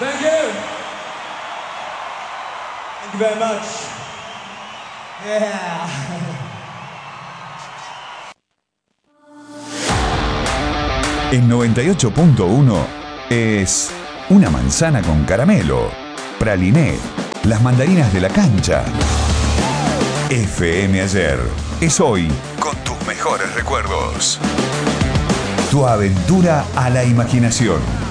Thank you. Thank you very much. Yeah. En 98.1 es Una manzana con caramelo, Praliné, las mandarinas de la cancha. FM Ayer es hoy con tus mejores recuerdos. Tu aventura a la imaginación.